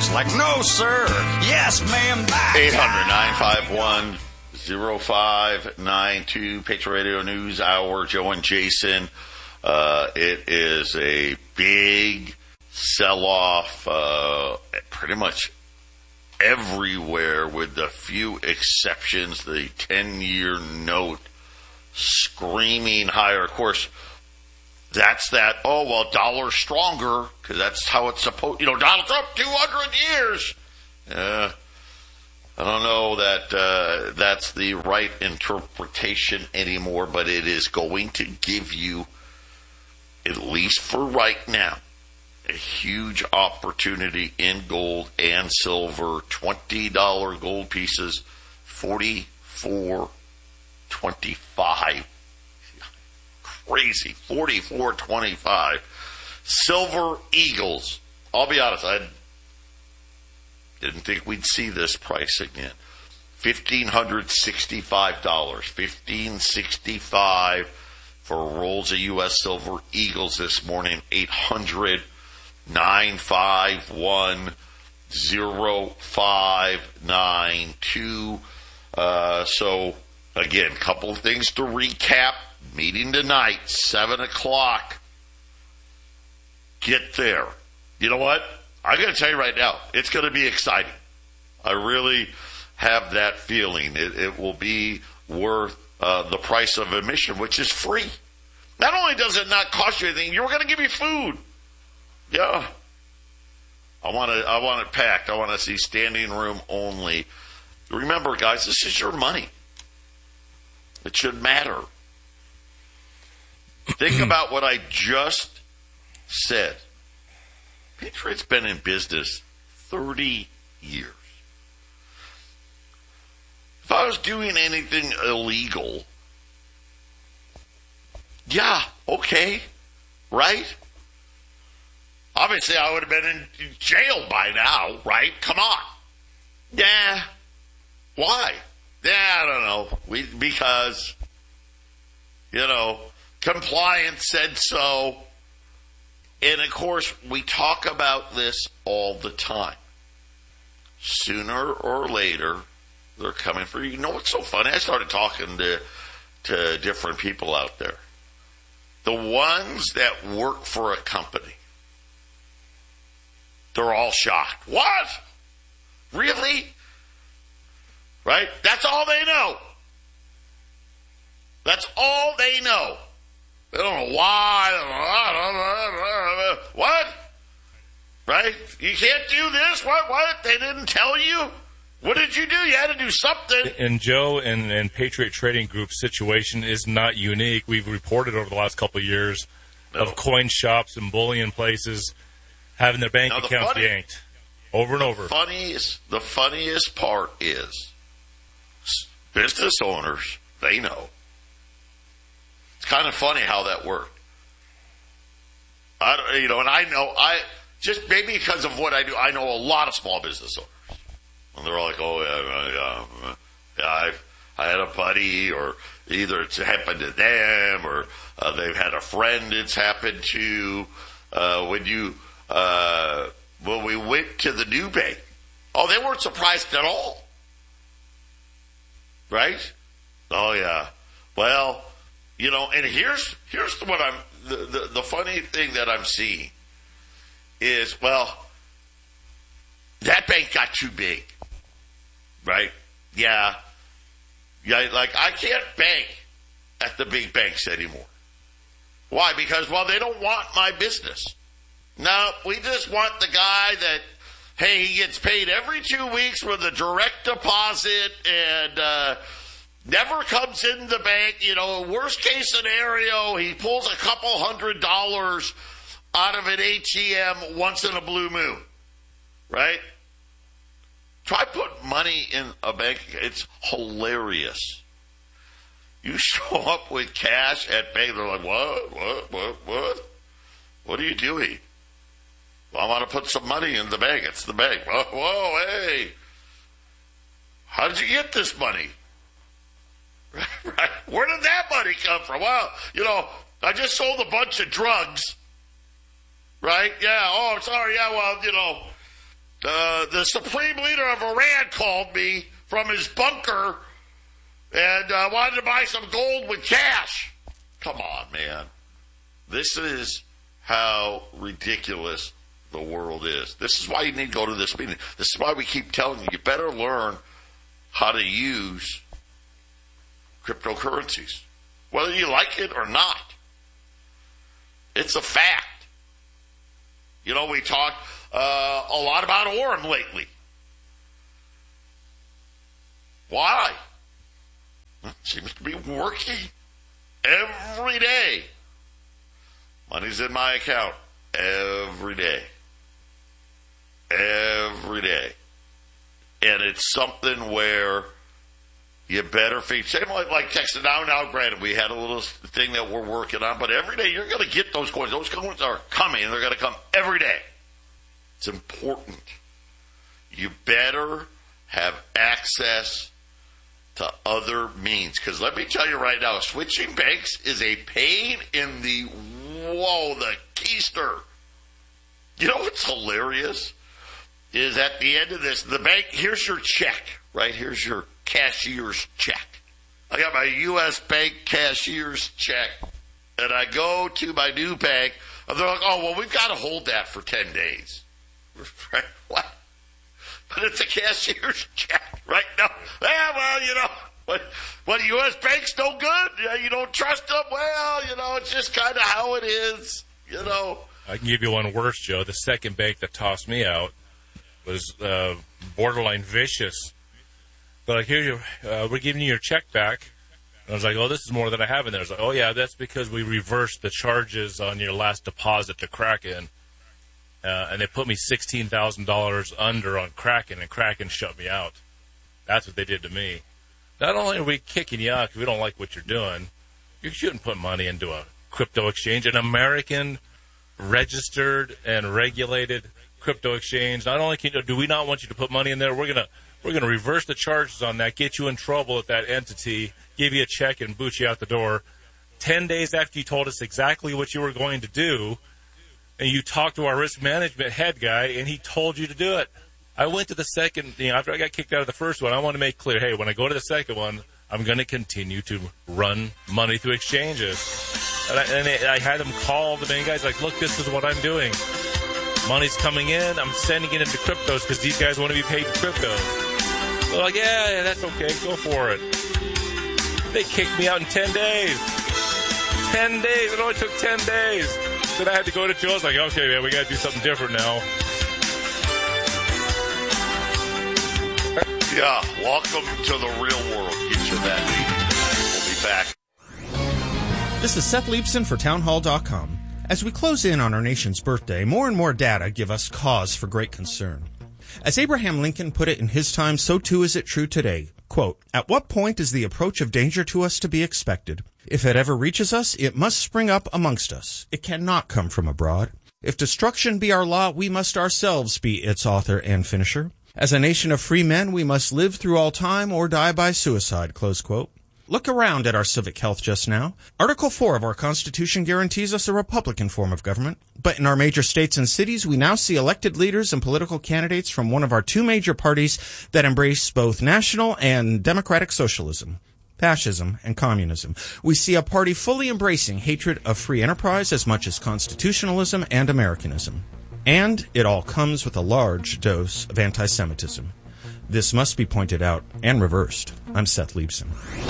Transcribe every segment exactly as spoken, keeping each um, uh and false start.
It's like, no, sir. Yes, ma'am. eight hundred, nine five one, oh five nine two, Patriot Radio News Hour, Joe and Jason. Uh, it is a big sell-off uh, pretty much everywhere with a few exceptions. The ten-year note screaming higher. Of course, that's that, oh, well, dollar stronger, because that's how it's supposed, you know, Donald Trump, two hundred years. Uh, I don't know that uh, that's the right interpretation anymore, but it is going to give you, at least for right now, a huge opportunity in gold and silver. twenty dollars gold pieces, forty-four twenty-five. Crazy, forty-four twenty-five. Silver Eagles. I'll be honest, I didn't think we'd see this price again. fifteen sixty-five dollars. fifteen sixty-five for rolls of U S Silver Eagles this morning. eight hundred, nine five one, oh five nine two. Uh, so, again, couple of things to recap. Meeting tonight, seven o'clock. Get there. You know what? I'm going to tell you right now, it's going to be exciting. I really have that feeling. It, it will be worth uh, the price of admission, which is free. Not only does it not cost you anything, you're going to give you food. Yeah. I want to. I want it packed. I want to see standing room only. Remember, guys, this is your money. It should matter. Think about what I just said. Patriot's been in business thirty years. If I was doing anything illegal, yeah, okay, right? Obviously, I would have been in jail by now, right? Come on. Yeah. Why? Yeah, I don't know. We, because, you know, compliance said so. And, of course, we talk about this all the time. Sooner or later, they're coming for you. You know what's so funny? I started talking to, to different people out there. The ones that work for a company, they're all shocked. What? Really? Right? That's all they know. That's all they know. They don't know why. What? Right? You can't do this? What? What? They didn't tell you? What did you do? You had to do something. And Joe and, and Patriot Trading Group's situation is not unique. We've reported over the last couple of years no. of coin shops and bullion places having their bank now, the accounts funny, yanked over and the over. Funniest, the funniest part is business owners, they know. It's kind of funny how that worked. I don't, you know, and I know, I just maybe because of what I do, I know a lot of small business owners. And they're all like, oh, yeah, yeah, yeah I, I had a buddy, or either it's happened to them, or uh, they've had a friend it's happened to. Uh, when you, uh, when we went to the new bank, oh, they weren't surprised at all. Right? Oh, yeah. Well, you know, and here's here's what I'm, the, the, the funny thing that I'm seeing is, well, that bank got too big. Right? Yeah. Yeah, like, I can't bank at the big banks anymore. Why? Because, well, they don't want my business. No, we just want the guy that, hey, he gets paid every two weeks with a direct deposit and uh, never comes in the bank. You know, worst case scenario, he pulls a couple hundred dollars out of an A T M once in a blue moon. Right? Try put money in a bank. It's hilarious. You show up with cash at bank, they're like, what, what, what, what? What are you doing? Well, I want to put some money in the bank. It's the bank. Whoa, whoa, hey. How did you get this money? Right? Where did that money come from? Well, you know, I just sold a bunch of drugs. Right? Yeah, oh, sorry, yeah, well, you know, Uh, the supreme leader of Iran called me from his bunker and uh, wanted to buy some gold with cash. Come on, man. This is how ridiculous the world is. This is why you need to go to this meeting. This is why we keep telling you, you better learn how to use cryptocurrencies, whether you like it or not. It's a fact. You know, we talk uh, a lot about Orem lately. Why? It seems to be working every day. Money's in my account every day. Every day. And it's something where you better figure, same like, like Texas Now. Now, granted, we had a little thing that we're working on, but every day you're going to get those coins. Those coins are coming, and they're going to come every day. It's important. You better have access to other means. Because let me tell you right now, switching banks is a pain in the, whoa, the keister. You know what's hilarious? Is at the end of this, the bank, here's your check, right? Here's your cashier's check. I got my U S bank cashier's check, and I go to my new bank, and they're like, oh, well, we've got to hold that for ten days. Right? What? But it's a cashier's check right now. Yeah, well, you know, what, what, U S banks no good? Yeah, you don't trust them? Well, you know, it's just kind of how it is, you know. I can give you one worse, Joe. The second bank that tossed me out was uh, borderline vicious. But like, here, you, uh, we're giving you your check back. And I was like, oh, this is more than I have in there. I was like, oh, yeah, that's because we reversed the charges on your last deposit to Kraken. Uh, and they put me sixteen thousand dollars under on Kraken, and Kraken shut me out. That's what they did to me. Not only are we kicking you out because we don't like what you're doing, you shouldn't put money into a crypto exchange, an American registered and regulated crypto exchange. Not only can, do we not want you to put money in there, we're gonna we're gonna reverse the charges on that, get you in trouble at that entity, give you a check, and boot you out the door. Ten days after you told us exactly what you were going to do, and you talked to our risk management head guy, and he told you to do it. I went to the second, you know, after I got kicked out of the first one, I want to make clear, hey, when I go to the second one, I'm going to continue to run money through exchanges. And I, and I had them call the main guys, like, look, this is what I'm doing. Money's coming in. I'm sending it into cryptos because these guys want to be paid in cryptos. They're like, yeah, yeah, that's okay. Go for it. They kicked me out in ten days. ten days. It only took ten days. Then I had to go to Joe's like, okay, man, we got to do something different now. Yeah, welcome to the real world. Get you that. We'll be back. This is Seth Leibson for townhall dot com. As we close in on our nation's birthday, more and more data give us cause for great concern. As Abraham Lincoln put it in his time, so too is it true today. Quote, at what point is the approach of danger to us to be expected? If it ever reaches us, it must spring up amongst us. It cannot come from abroad. If destruction be our lot, we must ourselves be its author and finisher. As a nation of free men, we must live through all time or die by suicide, close quote. Look around at our civic health just now. Article four of our Constitution guarantees us a Republican form of government. But in our major states and cities, we now see elected leaders and political candidates from one of our two major parties that embrace both national and democratic socialism, fascism, and communism. We see a party fully embracing hatred of free enterprise as much as constitutionalism and Americanism. And it all comes with a large dose of anti-Semitism. This must be pointed out and reversed. I'm Seth Leibson.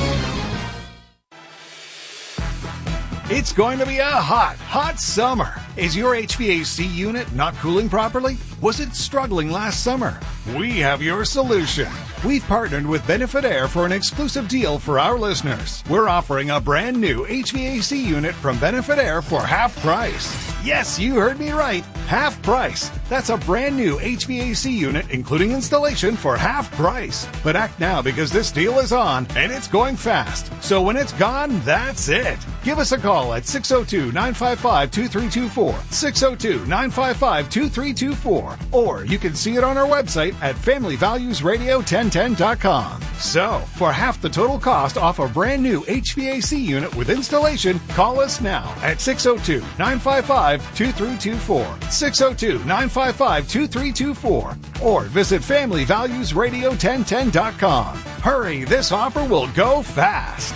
It's going to be a hot, hot summer. Is your H V A C unit not cooling properly? Was it struggling last summer? We have your solution. We've partnered with Benefit Air for an exclusive deal for our listeners. We're offering a brand new H V A C unit from Benefit Air for half price. Yes, you heard me right. Half price. That's a brand new H V A C unit, including installation, for half price. But act now because this deal is on and it's going fast. So when it's gone, that's it. Give us a call at six oh two, nine five five, two three two four, six oh two, nine five five, two three two four, or you can see it on our website at family values radio ten ten dot com. So, for half the total cost off a brand new H V A C unit with installation, call us now at six oh two, nine five five, two three two four, six oh two, nine five five, two three two four or visit family values radio ten ten dot com. Hurry, this offer will go fast.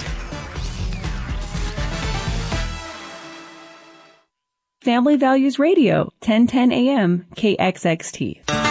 Family Values Radio, ten ten A M, K X X T.